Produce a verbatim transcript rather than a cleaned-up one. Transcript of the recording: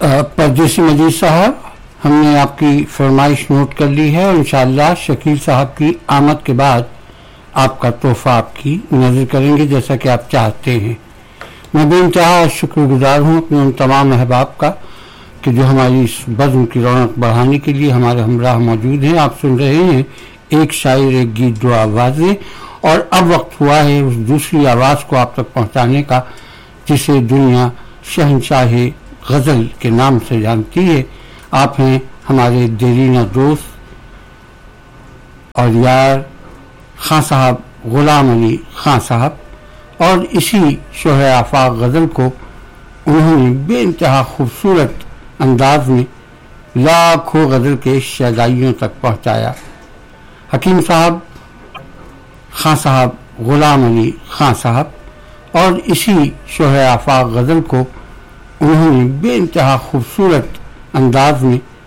परदेसी मजीद साहब, हमने आपकी फरमाइश नोट कर ली है और इंशाअल्लाह शकील साहब की आमद के बाद आपका तोहफा आपकी नजर करेंगे जैसा कि आप चाहते हैं। मैं बेइंतहा शुक्रगुजार हूँ अपने उन तमाम अहबाब का कि जो हमारी इस बज़्म की रौनक बढ़ाने के लिए हमारे हमराह मौजूद हैं। आप सुन रहे हैं एक शायर एक गीत दो आवाज़ें, और अब वक्त हुआ है उस दूसरी आवाज़ को आप तक पहुँचाने का जिसे दुनिया शहंशाह गज़ल के नाम से जानती है। आप हैं हमारे देरीना दोस्त और यार खां साहब गुलाम अली खां साहब, और इसी शोहर आफाक गज़ल को उन्होंने बेइंतहा खूबसूरत अंदाज में लाखों गज़ल के शहदाइयों तक पहुँचाया। हकीम साहब, खां साहब गुलाम अली खां साहब, और इसी शोहर आफाक गज़ल को उन्होंने बेइंतहा खूबसूरत अंदाज में